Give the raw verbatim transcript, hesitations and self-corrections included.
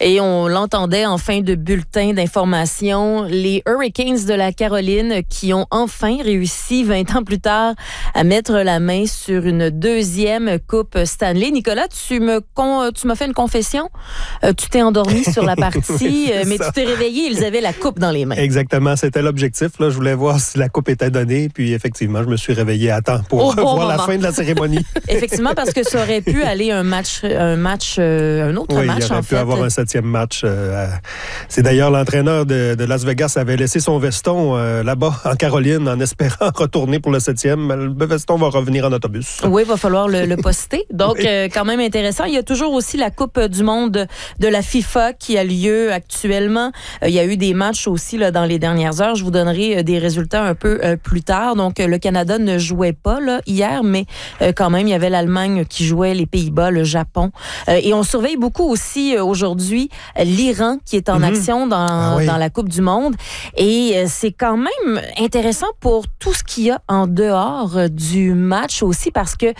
Et on l'entendait en fin de bulletin d'information, les Hurricanes de la Caroline qui ont enfin réussi vingt ans plus tard à mettre la main sur une deuxième Coupe Stanley. Nicolas, tu me con, tu m'as fait une confession. Euh, tu t'es endormi sur la partie, euh, mais ça. Tu t'es réveillé, ils avaient la coupe dans les mains. Exactement, c'était l'objectif. Là. Je voulais voir si la coupe était donnée, puis effectivement, je me suis réveillé à temps pour Au bon voir moment. La fin de la cérémonie. Effectivement, parce que ça aurait pu aller un match, un match, euh, un autre oui, match, il aurait en pu fait. avoir un septième match. Euh, à... C'est d'ailleurs l'entraîneur de, de Las Vegas avait laissé son veston euh, là-bas, en Caroline, en espérant retourner pour le septième. Le veston va revenir en autobus. Oui, il va falloir le, le poster. Donc, oui. euh, quand même intéressant. Il y a toujours aussi la Coupe du monde de la FIFA qui a lieu actuellement. Euh, il y a eu des matchs aussi là, dans les dernières heures. Je vous donnerai euh, des résultats un peu euh, plus tard. Donc, euh, le Canada ne jouait pas là, hier, mais euh, quand même, il y avait l'Allemagne qui jouait, les Pays-Bas, le Japon. Euh, et on surveille beaucoup aussi euh, aujourd'hui euh, l'Iran qui est en mm-hmm. action dans, ah oui. dans la Coupe du monde. Et euh, c'est quand même intéressant pour tout ce qu'il y a en dehors euh, du match aussi parce que